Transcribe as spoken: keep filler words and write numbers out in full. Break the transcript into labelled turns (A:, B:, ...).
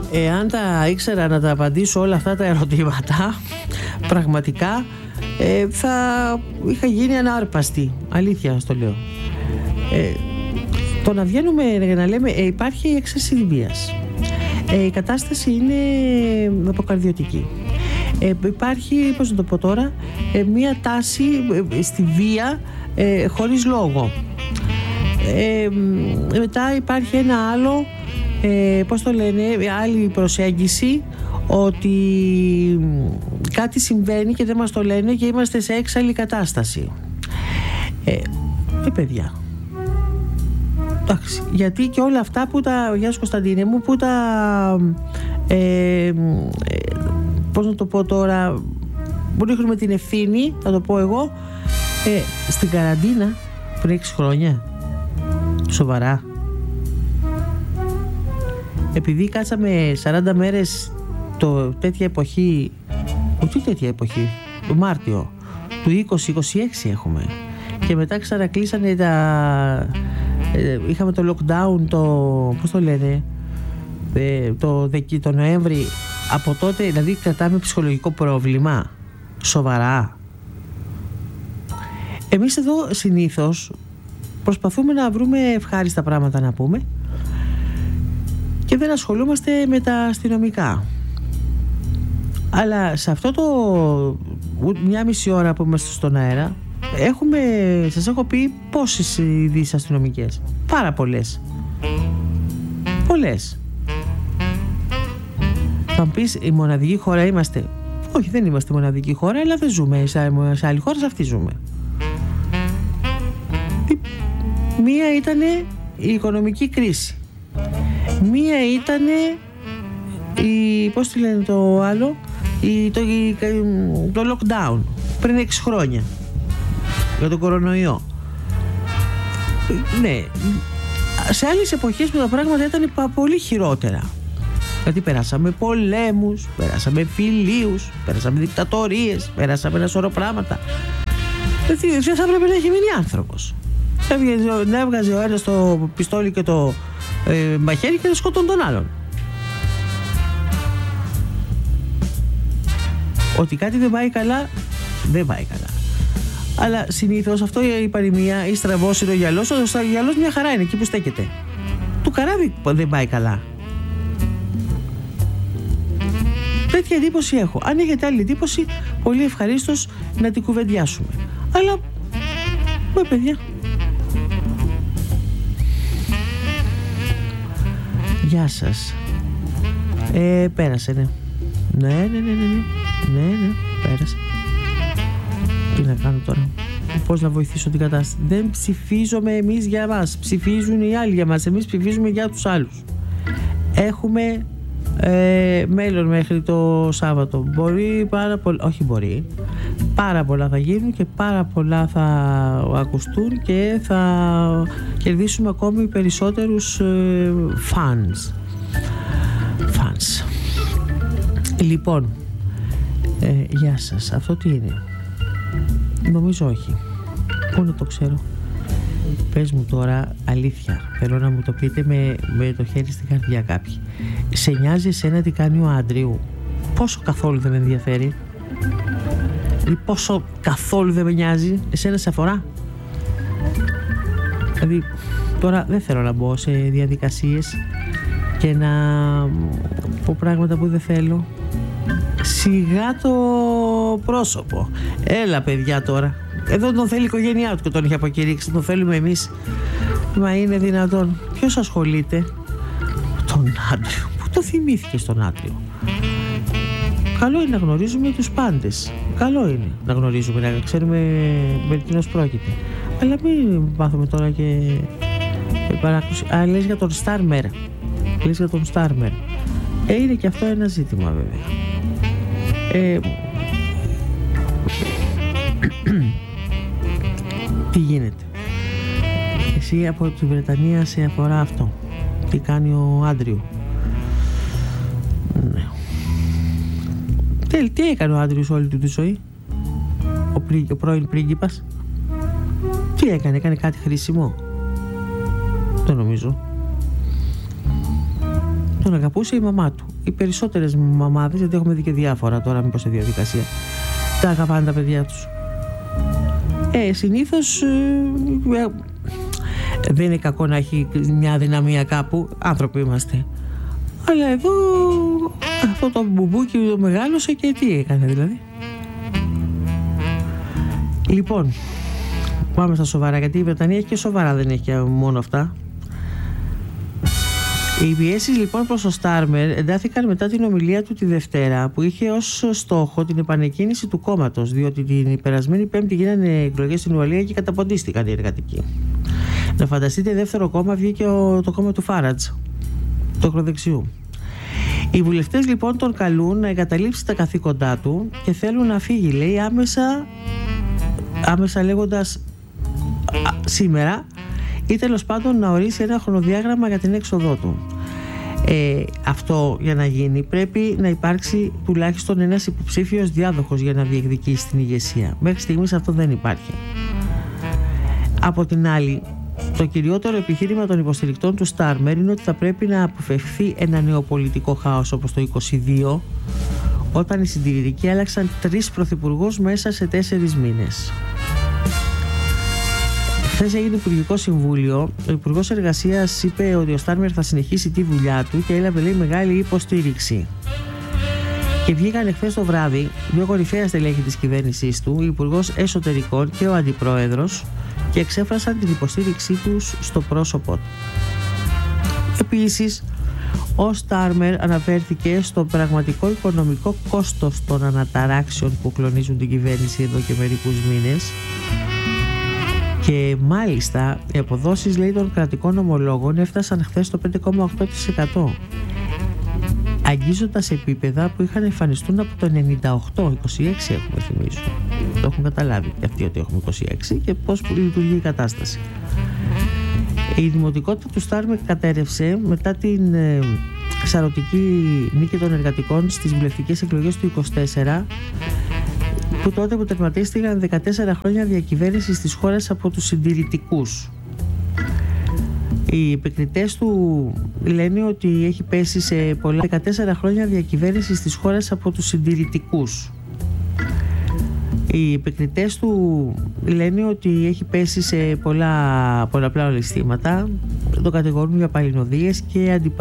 A: Εάν τα ήξερα να τα απαντήσω όλα αυτά τα ερωτήματα, πραγματικά ε, θα είχα γίνει ανάρπαστη. Αλήθεια στο λέω. Ε, το να βγαίνουμε για να λέμε ε, υπάρχει έξαρση βίας. Ε, η κατάσταση είναι αποκαρδιωτική. Ε, υπάρχει, πώς να το πω τώρα, ε, μία τάση ε, στη βία ε, χωρίς λόγο. Ε, μετά υπάρχει ένα άλλο, ε, πώς το λένε, άλλη προσέγγιση ότι κάτι συμβαίνει και δεν μας το λένε και είμαστε σε έξαλλη κατάσταση. Ε, ε παιδιά, εντάξει, γιατί και όλα αυτά που τα, γεια σου Κωνσταντίνε μου, που τα ε, ε, πώς να το πω τώρα, που ρίχνουμε την ευθύνη, θα το πω εγώ, ε, στην καραντίνα πριν έξι χρόνια. Σοβαρά. Επειδή κάτσαμε σαράντα μέρες το τέτοια εποχή, όχι τέτοια εποχή, το Μάρτιο του είκοσι είκοσι έξι έχουμε, και μετά ξανακλείσανε τα ε, είχαμε το lockdown, το πώς το λένε, ε, το, το Νοέμβρη. Από τότε δηλαδή κρατάμε ψυχολογικό πρόβλημα. Σοβαρά. Εμείς εδώ συνήθως προσπαθούμε να βρούμε ευχάριστα πράγματα να πούμε και δεν ασχολούμαστε με τα αστυνομικά. Αλλά σε αυτό το μια μισή ώρα που είμαστε στον αέρα έχουμε, σας έχω πει πόσες ειδήσεις αστυνομικές. Πάρα πολλές. Πολλές. Θα μου πεις, η μοναδική χώρα είμαστε? Όχι, δεν είμαστε μοναδική χώρα, αλλά δεν ζούμε σε άλλη χώρα, σε αυτή ζούμε. Μία ήτανε η οικονομική κρίση. Μία ήτανε η, πώς τη λένε το άλλο, η, το, η, το lockdown πριν έξι χρόνια για τον κορονοϊό. Ναι, σε άλλες εποχές που τα πράγματα ήταν πολύ χειρότερα. Γιατί περάσαμε πολέμους, περάσαμε φιλίους, περάσαμε δικτατορίες, περάσαμε ένα σωρό πράγματα. Δεν θα έπρεπε να έχει μείνει άνθρωπος. Να έβγαζε ο ένας το πιστόλι και το ε, μαχαίρι και να σκότωνε τον άλλον. Ότι κάτι δεν πάει καλά, δεν πάει καλά. Αλλά συνήθως αυτό η παροιμία, ή στραβός είναι ο γυαλός, ο γυαλός μια χαρά είναι εκεί που στέκεται. Του καράβι δεν πάει καλά. Τέτοια εντύπωση έχω. Αν έχετε άλλη εντύπωση, πολύ ευχαρίστως να την κουβεντιάσουμε. Αλλά, με παιδιά. Γεια σας. Ε, πέρασε, ναι. Ναι, ναι, ναι, ναι, ναι. Ναι, ναι, πέρασε. Τι να κάνω τώρα? Πώς να βοηθήσω την κατάσταση? Δεν ψηφίζουμε εμείς για μας. Ψηφίζουν οι άλλοι για μας. Εμείς ψηφίζουμε για τους άλλους. Έχουμε ε, μέλλον μέχρι το Σάββατο. Μπορεί πάρα πολλά, όχι μπορεί, πάρα πολλά θα γίνουν και πάρα πολλά θα ακουστούν και θα κερδίσουμε ακόμη περισσότερους ε, fans. Fans. Λοιπόν, ε, γεια σας. Αυτό τι είναι? Νομίζω όχι. Πού να το ξέρω? Πες μου τώρα αλήθεια. Θέλω να μου το πείτε με, με το χέρι στην καρδιά κάποιοι. Σε νοιάζει εσένα τι κάνει ο Άντριου? Πόσο καθόλου δεν με ενδιαφέρει? Δηλαδή πόσο καθόλου δεν με νοιάζει? Εσένα σε αφορά? Δηλαδή τώρα δεν θέλω να μπω σε διαδικασίες και να πω πράγματα που δεν θέλω. Σιγά το πρόσωπο. Έλα παιδιά τώρα. Εδώ τον θέλει η οικογένειά του και τον έχει αποκηρύξει. Τον θέλουμε εμείς. Μα είναι δυνατόν? Ποιος ασχολείται? Τον Άντριο. Πού το θυμήθηκες τον Άντριο? Καλό είναι να γνωρίζουμε τους πάντες. Καλό είναι να γνωρίζουμε, να ξέρουμε με τίνος πρόκειται. Αλλά μην μάθουμε τώρα και παράκουση. Α, λες για τον Στάρμερ. Λες για τον Στάρμερ. Ε, είναι και αυτό ένα ζήτημα βέβαια. Ε, τι γίνεται? Εσύ από τη Βρετανία σε αφορά αυτό? Τι κάνει ο Άντριου? Ναι. Τι, τι έκανε ο Άντριου όλη του τη ζωή? Ο, πρί, ο πρώην πρίγκιπας? Τι έκανε? Έκανε κάτι χρήσιμο? Δεν νομίζω. Τον αγαπούσε η μαμά του. Οι περισσότερες μαμάδες, γιατί έχουμε δει και διάφορα τώρα, μήπως σε διαδικασία, τα αγαπάνε τα παιδιά τους. Ε, συνήθως ε, δεν είναι κακό να έχει μια αδυναμία κάπου, άνθρωποι είμαστε. Αλλά εδώ αυτό το μπουμπούκι το μεγάλωσε και τι έκανε δηλαδή. Λοιπόν, πάμε στα σοβαρά, γιατί η Βρετανία έχει και σοβαρά, δεν έχει και μόνο αυτά. Οι πιέσεις λοιπόν προς το Στάρμερ εντάθηκαν μετά την ομιλία του τη Δευτέρα, που είχε ως στόχο την επανεκκίνηση του κόμματος, διότι την περασμένη Πέμπτη γίνανε εκλογές στην Ουαλία και καταποντίστηκαν οι εργατικοί. Να φανταστείτε, δεύτερο κόμμα βγήκε το κόμμα του Φάρατζ, του ακροδεξιού. Οι βουλευτές λοιπόν τον καλούν να εγκαταλείψει τα καθήκοντά του και θέλουν να φύγει, λέει, άμεσα, άμεσα λέγοντας α, σήμερα, ή τέλος πάντων να ορίσει ένα χρονοδιάγραμμα για την έξοδό του. Ε, αυτό για να γίνει πρέπει να υπάρξει τουλάχιστον ένας υποψήφιος διάδοχος για να διεκδικήσει την ηγεσία. Μέχρι στιγμής αυτό δεν υπάρχει. Από την άλλη, το κυριότερο επιχείρημα των υποστηρικτών του Στάρμερ είναι ότι θα πρέπει να αποφευχθεί ένα νεοπολιτικό χάος όπως το είκοσι δύο, όταν οι συντηρητικοί άλλαξαν τρεις πρωθυπουργούς μέσα σε τέσσερις μήνες. Χθες έγινε Υπουργικό Συμβούλιο. Ο Υπουργός Εργασίας είπε ότι ο Στάρμερ θα συνεχίσει τη δουλειά του και έλαβε, λέει, μεγάλη υποστήριξη. Και βγήκαν εχθές το βράδυ δύο κορυφαία στελέχη της κυβέρνησής του, ο Υπουργός Εσωτερικών και ο Αντιπρόεδρος, και εξέφρασαν την υποστήριξή τους στο πρόσωπό του. Επίσης, ο Στάρμερ αναφέρθηκε στο πραγματικό οικονομικό κόστος των αναταράξεων που κλονίζουν την κυβέρνηση εδώ και μερικούς μήνες. Και μάλιστα οι αποδόσεις, λέει, των κρατικών ομολόγων έφτασαν χθες στο πέντε κόμμα οκτώ τοις εκατό, αγγίζοντας επίπεδα που είχαν εμφανιστούν από το ενενήντα οκτώ. είκοσι έξι έχουμε, θυμίζω. Το έχουν καταλάβει και αυτοί ότι έχουμε είκοσι έξι και πώς λειτουργεί η κατάσταση. Η δημοτικότητα του Στάρμερ κατέρευσε μετά την ε, σαρωτική νίκη των εργατικών στις βουλευτικές εκλογές του είκοσι τέσσερα, που τότε που τερματίστηκαν δεκατέσσερα χρόνια διακυβέρνησης της χώρας από τους συντηρητικούς. Οι επικριτές του λένε ότι έχει πέσει σε πολλά δεκατέσσερα χρόνια διακυβέρνησης της χώρας από τους συντηρητικούς. Οι επικριτές του λένε ότι έχει πέσει σε πολλά, πολλαπλά ολισθήματα, το κατηγορούν για παλινοδίες και αντιπαλίες.